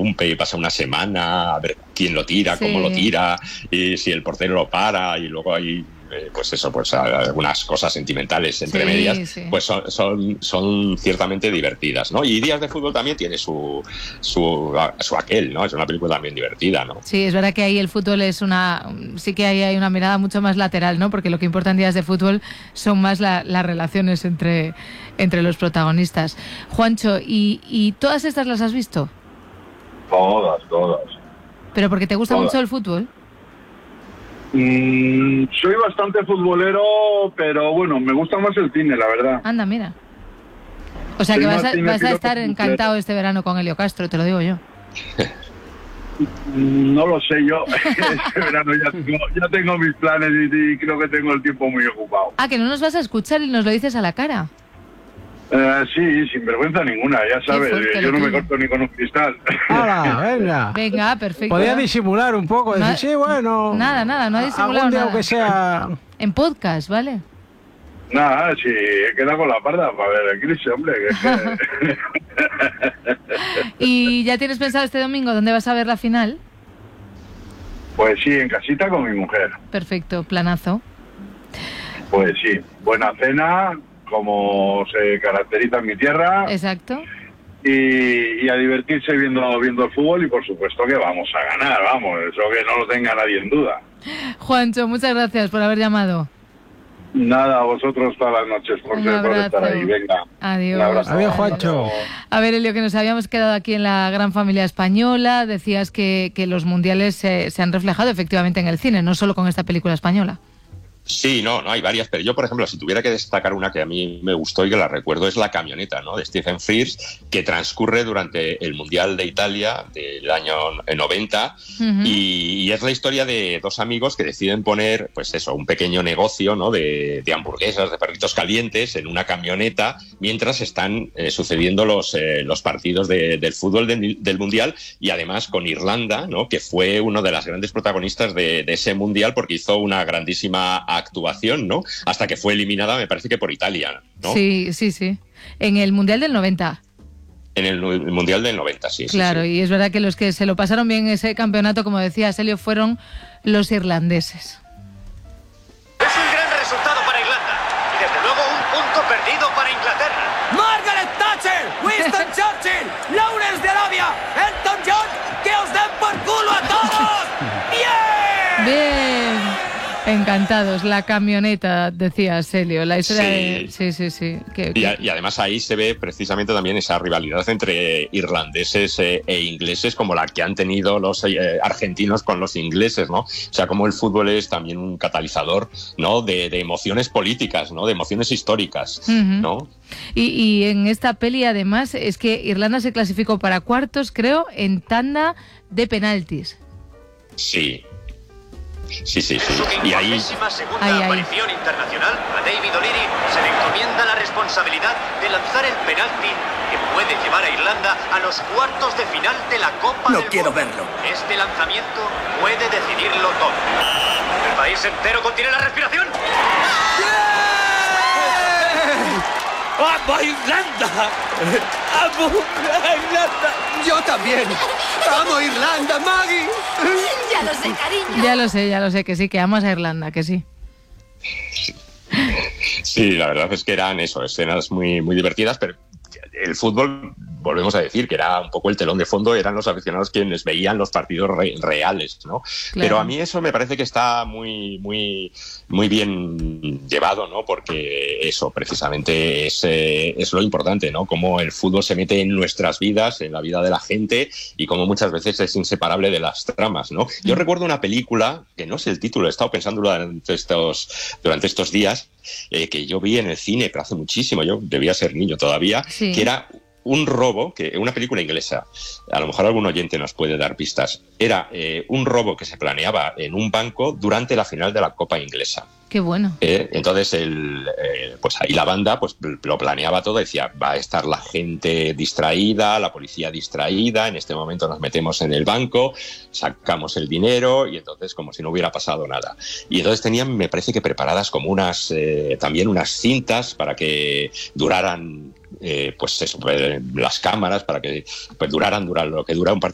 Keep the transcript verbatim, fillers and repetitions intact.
interrumpe y pasa una semana a ver quién lo tira, Sí. cómo lo tira, y si el portero lo para, y luego hay eh, pues eso, pues algunas cosas sentimentales entre Sí, medias, sí. pues son, son, son ciertamente divertidas, ¿no? Y Días de fútbol también tiene su, su, su aquel, ¿no? Es una película también divertida, ¿no? Sí, es verdad que ahí el fútbol es una... Sí que ahí hay una mirada mucho más lateral, ¿no? Porque lo que importa en Días de fútbol son más la, las relaciones entre, entre los protagonistas. Juancho, ¿y, ¿y todas estas las has visto? Todas, todas. ¿Pero porque te gusta Todas. mucho el fútbol? Mm, soy bastante futbolero, pero bueno, me gusta más el cine, la verdad. Anda, mira. O sea Soy que más vas a, cine vas a que estar futbolero. encantado este verano con Helio Castro, te lo digo yo. No lo sé yo. Este verano ya tengo, ya tengo mis planes y, y creo que tengo el tiempo muy ocupado. Ah, que no nos vas a escuchar y nos lo dices a la cara. Eh, sí, sin vergüenza ninguna, ya sabes. fuerte eh, lo Yo no me tuyo. corto ni con un cristal. ¡Hala, venga! Venga, perfecto. Podía disimular un poco, decir, No- sí, bueno... Nada, nada, no ha disimulado algún día nada. aunque sea... En podcast, ¿vale? Nada, sí, he quedado con la parda para ver el Chris, hombre. Que, que... ¿Y ya tienes pensado este domingo dónde vas a ver la final? Pues sí, en casita con mi mujer. Perfecto, planazo. Pues sí, buena cena, como se caracteriza en mi tierra, Exacto. y, y a divertirse viendo viendo el fútbol, y por supuesto que vamos a ganar, vamos, eso que no lo tenga nadie en duda. Juancho, muchas gracias por haber llamado. Nada, a vosotros todas las noches por, Un ser- por abrazo. estar ahí, venga. Adiós. Un abrazo. Adiós, Juancho. A ver, Elio, que nos habíamos quedado aquí en la gran familia española. Decías que, que los mundiales se, se han reflejado efectivamente en el cine, no solo con esta película española. Sí, no, no hay varias, pero yo, por ejemplo, si tuviera que destacar una que a mí me gustó y que la recuerdo, es La camioneta, ¿no?, de Stephen Frears, que transcurre durante el Mundial de Italia del año noventa, Uh-huh. y, y es la historia de dos amigos que deciden poner, pues eso, un pequeño negocio, ¿no?, de, de hamburguesas, de perritos calientes en una camioneta mientras están eh, sucediendo los, eh, los partidos de, del fútbol de, del Mundial, y además con Irlanda, ¿no?, que fue uno de las grandes protagonistas de, de ese Mundial porque hizo una grandísima actuación, ¿no?, hasta que fue eliminada, me parece que por Italia, ¿no? Sí, sí, sí. En el Mundial del noventa. En el, el Mundial del noventa, sí. Claro, sí, sí. y es verdad que los que se lo pasaron bien ese campeonato, como decía Elio, fueron los irlandeses. Es un gran resultado para Irlanda y desde luego un punto perdido para Inglaterra. Margaret Thatcher, Winston Churchill, Lawrence de Arabia, Elton John, que os den por culo a todos. ¡Bien! Bien. Encantados, la camioneta, decía Elio, la historia Sí. de... Sí, sí, sí. Que, Y, que- a- y además ahí se ve precisamente también esa rivalidad entre irlandeses eh, e ingleses, como la que han tenido los eh, argentinos con los ingleses, ¿no? O sea, como el fútbol es también un catalizador, ¿no?, de, de emociones políticas, ¿no?, de emociones históricas, Ujú. ¿no? Y, y en esta peli, además, es que Irlanda se clasificó para cuartos, creo, en tanda de penaltis. Sí. Sí, sí, sí. En su Y ahí... quincuagésima segunda Ahí, ahí. aparición internacional, a David O'Leary se le encomienda la responsabilidad de lanzar el penalti que puede llevar a Irlanda a los cuartos de final de la Copa No del quiero Mundo. verlo. Este lanzamiento puede decidirlo todo. ¿El país entero contiene la respiración? ¡Amo a Irlanda! ¡Amo a Irlanda! ¡Yo también! ¡Amo Irlanda, Maggie! Ya lo sé, cariño. Ya lo sé, ya lo sé, que sí, que amas a Irlanda, que sí. Sí, la verdad es que eran eso, escenas muy, muy divertidas, pero el fútbol, volvemos a decir, que era un poco el telón de fondo, eran los aficionados quienes veían los partidos re- reales, ¿no? Claro. Pero a mí eso me parece que está muy, muy, muy bien llevado, ¿no? Porque eso precisamente es, eh, es lo importante, ¿no? Cómo el fútbol se mete en nuestras vidas, en la vida de la gente, y cómo muchas veces es inseparable de las tramas, ¿no? Yo recuerdo una película, que no sé el título, he estado pensando durante estos, durante estos días, eh, que yo vi en el cine, pero hace muchísimo, yo debía ser niño todavía, Sí. que era un robo, que una película inglesa, a lo mejor algún oyente nos puede dar pistas, era eh, un robo que se planeaba en un banco durante la final de la Copa Inglesa. Qué bueno. Eh, entonces, el, eh, pues ahí la banda pues lo planeaba todo, decía, va a estar la gente distraída, la policía distraída, en este momento nos metemos en el banco, sacamos el dinero y entonces como si no hubiera pasado nada. Y entonces tenían, me parece que preparadas como unas, eh, también unas cintas para que duraran, eh, pues eso, pues, las cámaras, para que pues, duraran, duraran lo que dura un partido